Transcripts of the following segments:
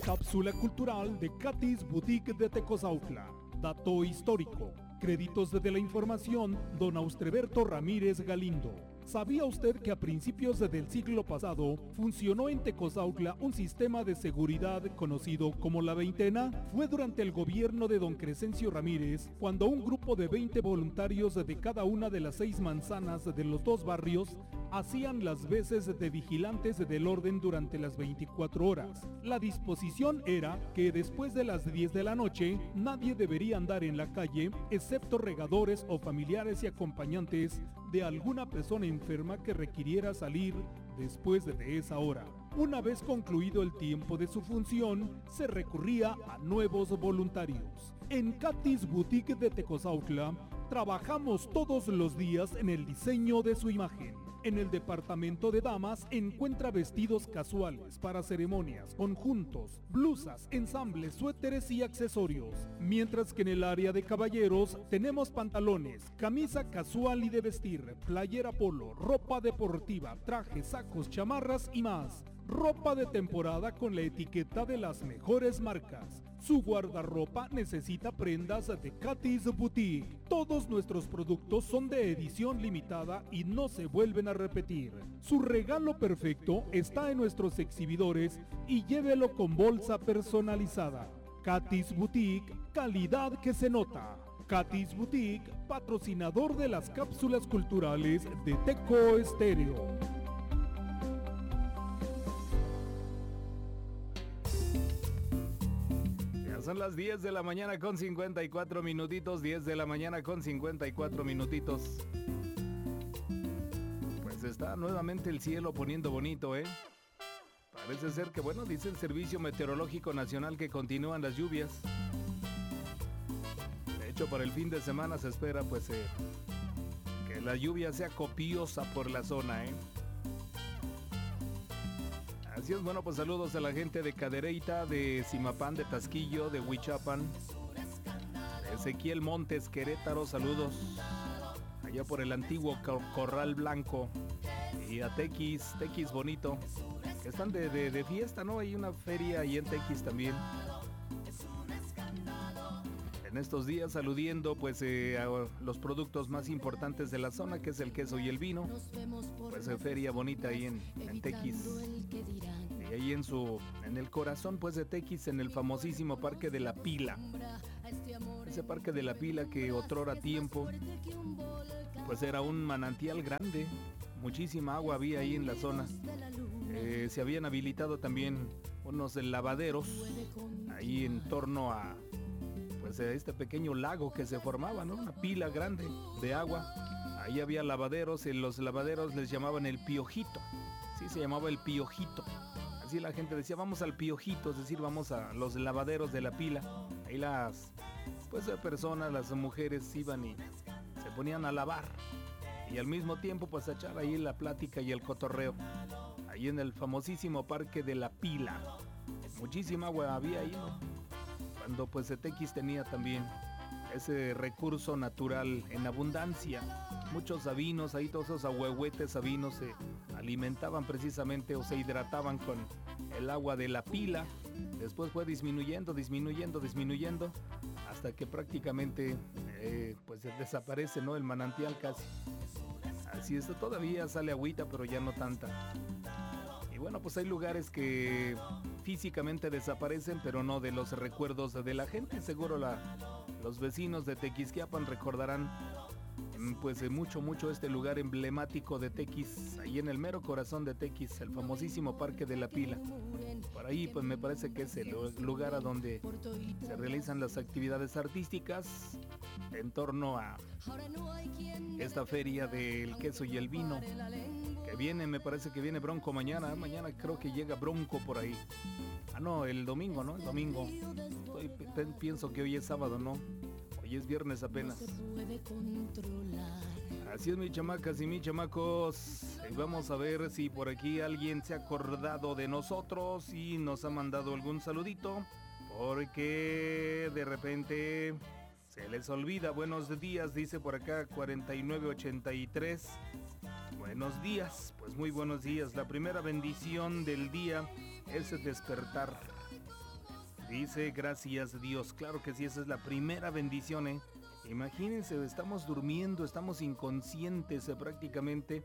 Cápsula cultural de Katy's Boutique de Tecozautla. Dato histórico. Créditos de la información, don Austreberto Ramírez Galindo. ¿Sabía usted que a principios del siglo pasado funcionó en Tecozautla un sistema de seguridad conocido como la Veintena? Fue durante el gobierno de don Crescencio Ramírez cuando un grupo de 20 voluntarios de cada una de las 6 manzanas de los 2 barrios hacían las veces de vigilantes del orden durante las 24 horas. La disposición era que después de las 10 de la noche nadie debería andar en la calle excepto regadores o familiares y acompañantes de alguna persona enferma que requiriera salir después de esa hora. Una vez concluido el tiempo de su función, se recurría a nuevos voluntarios. En Katy's Boutique de Tecozautla, trabajamos todos los días en el diseño de su imagen. En el departamento de damas encuentra vestidos casuales para ceremonias, conjuntos, blusas, ensambles, suéteres y accesorios. Mientras que en el área de caballeros tenemos pantalones, camisa casual y de vestir, playera polo, ropa deportiva, trajes, sacos, chamarras y más. Ropa de temporada con la etiqueta de las mejores marcas. Su guardarropa necesita prendas de Katy's Boutique. Todos nuestros productos son de edición limitada y no se vuelven a repetir. Su regalo perfecto está en nuestros exhibidores y llévelo con bolsa personalizada. Katy's Boutique, calidad que se nota. Katy's Boutique, patrocinador de las cápsulas culturales de Teco Estéreo. Son las 10 de la mañana con 54 minutitos, 10 de la mañana con 54 minutitos. Pues está nuevamente el cielo poniendo bonito, ¿eh? Parece ser que, bueno, dice el Servicio Meteorológico Nacional que continúan las lluvias. De hecho, para el fin de semana se espera, pues, que la lluvia sea copiosa por la zona, ¿eh? Así es, bueno, pues saludos a la gente de Cadereyta, de Zimapán, de Tasquillo, de Huichapan, de Ezequiel Montes, Querétaro, saludos. Allá por el antiguo Corral Blanco y a Tequis bonito, que están de fiesta, ¿no? Hay una feria ahí en Tequis también. En estos días saludiendo pues a los productos más importantes de la zona, que es el queso y el vino. Pues feria bonita ahí en Tequis. Y ahí en el corazón pues de Tequis, en el famosísimo Parque de la Pila. Ese Parque de la Pila que otrora tiempo pues era un manantial grande. Muchísima agua había ahí en la zona. Se habían habilitado también unos lavaderos ahí en torno a pues este pequeño lago que se formaba, ¿no? Una pila grande de agua. Ahí había lavaderos, en los lavaderos les llamaban el Piojito. Sí, se llamaba el Piojito. Así la gente decía, vamos al Piojito, es decir, vamos a los lavaderos de la pila. Ahí las personas, las mujeres iban y se ponían a lavar. Y al mismo tiempo pues a echar ahí la plática y el cotorreo. Ahí en el famosísimo Parque de la Pila. Muchísima agua había ahí, ¿no? Cuando pues Tequis tenía también ese recurso natural en abundancia. Muchos sabinos, ahí todos esos ahuehuetes sabinos se alimentaban precisamente o se hidrataban con el agua de la pila. Después fue disminuyendo hasta que prácticamente pues desaparece, ¿no? El manantial casi. Así es, todavía sale agüita, pero ya no tanta. Y bueno, pues hay lugares que físicamente desaparecen, pero no de los recuerdos de la gente. Seguro los vecinos de Tequisquiapan recordarán pues mucho este lugar emblemático de Tequis, ahí en el mero corazón de Tequis, el famosísimo Parque de la Pila. Por ahí pues me parece que es el lugar a donde se realizan las actividades artísticas en torno a esta feria del queso y el vino. Que viene, me parece que viene Bronco mañana creo que llega Bronco por ahí. No, el domingo, ¿no? El domingo. Pienso que hoy es sábado, ¿no? Hoy es viernes apenas. Así es, mis chamacas y mis chamacos. Vamos a ver si por aquí alguien se ha acordado de nosotros y nos ha mandado algún saludito, porque de repente se les olvida. Buenos días, dice por acá 4983. Buenos días, pues muy buenos días. La primera bendición del día es despertar. Dice, gracias Dios. Claro que sí, esa es la primera bendición, ¿eh? Imagínense, estamos durmiendo, estamos inconscientes prácticamente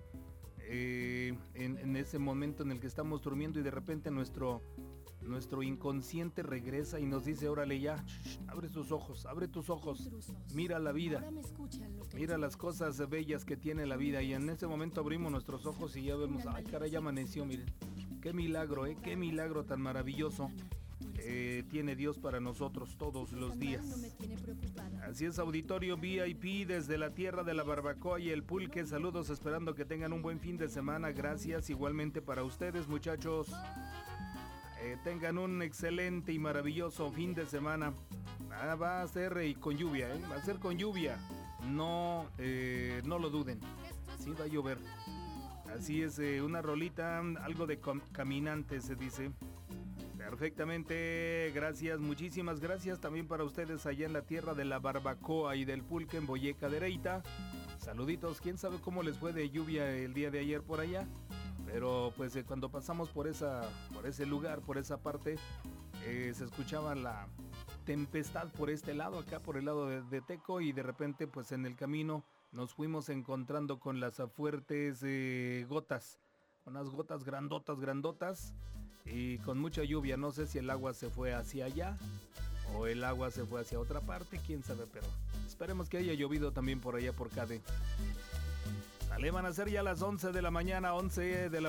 en ese momento en el que estamos durmiendo y de repente nuestro inconsciente regresa y nos dice, órale ya, abre tus ojos, mira la vida, mira las cosas bellas que tiene la vida, y en ese momento abrimos nuestros ojos y ya vemos, ay caray, ya amaneció, miren, qué milagro tan maravilloso tiene Dios para nosotros todos los días. Así es, auditorio VIP desde la tierra de la barbacoa y el pulque, saludos, esperando que tengan un buen fin de semana, gracias, igualmente para ustedes, muchachos. Tengan un excelente y maravilloso fin de semana. Va a ser con lluvia, va a ser con lluvia. No lo duden. Sí va a llover. Así es, una rolita, algo de caminante se dice. Perfectamente, gracias, muchísimas gracias también para ustedes allá en la tierra de la barbacoa y del pulque en Boyeca de Reita. Saluditos, quién sabe cómo les fue de lluvia el día de ayer por allá. Pero pues cuando pasamos por ese lugar, por esa parte, se escuchaba la tempestad por este lado, acá por el lado de Teco, y de repente pues en el camino nos fuimos encontrando con las fuertes gotas, unas gotas grandotas y con mucha lluvia. No sé si el agua se fue hacia allá o el agua se fue hacia otra parte, quién sabe, pero esperemos que haya llovido también por allá por Cade. Van a ser ya las 11 de la mañana, 11 de la